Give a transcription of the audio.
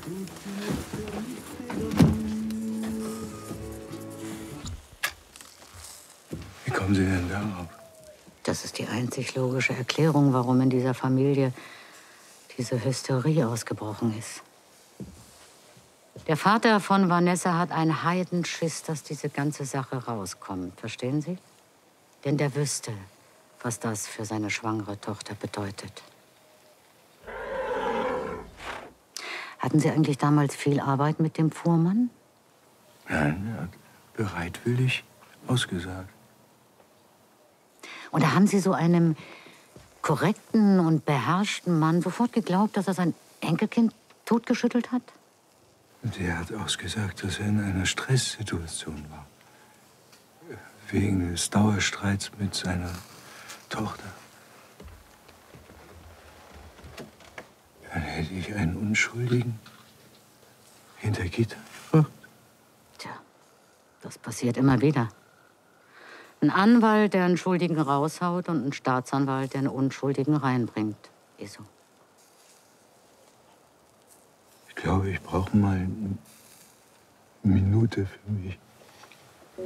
Wie kommen Sie denn darauf? Das ist die einzig logische Erklärung, warum in dieser Familie diese Hysterie ausgebrochen ist. Der Vater von Vanessa hat einen Heidenschiss, dass diese ganze Sache rauskommt. Verstehen Sie? Denn der wüsste, was das für seine schwangere Tochter bedeutet. Hatten Sie eigentlich damals viel Arbeit mit dem Fuhrmann? Nein, er hat bereitwillig ausgesagt. Und da haben Sie so einem korrekten und beherrschten Mann sofort geglaubt, dass er sein Enkelkind totgeschüttelt hat? Und er hat ausgesagt, dass er in einer Stresssituation war. Wegen des Dauerstreits mit seiner Tochter. Dann hätte ich einen Unschuldigen hinter Gitter gebracht. Tja, das passiert immer wieder. Ein Anwalt, der einen Schuldigen raushaut, und ein Staatsanwalt, der einen Unschuldigen reinbringt. Wieso? Ich glaube, ich brauche mal eine Minute für mich.